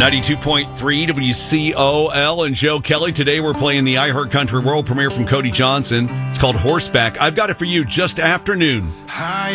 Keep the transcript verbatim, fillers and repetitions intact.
ninety-two point three W C O L and Joe Kelly. Today we're playing the I Heart Country world premiere from Cody Johnson. It's called Horseback. I've got it for you just after noon. Hi.